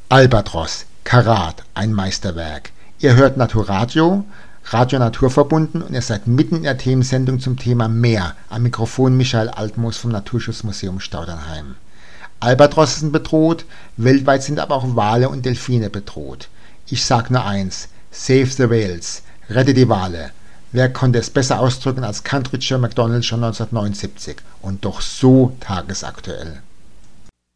Albatros, Karat, ein Meisterwerk. Ihr hört Naturadio, Radio Naturverbunden und ihr seid mitten in der Themensendung zum Thema Meer. Am Mikrofon Michael Altmoos vom Naturschutzmuseum Staudernheim. Albatrosse sind bedroht, weltweit sind aber auch Wale und Delfine bedroht. Ich sag nur eins, save the whales, rette die Wale. Wer konnte es besser ausdrücken als Country Joe McDonald schon 1979 und doch so tagesaktuell.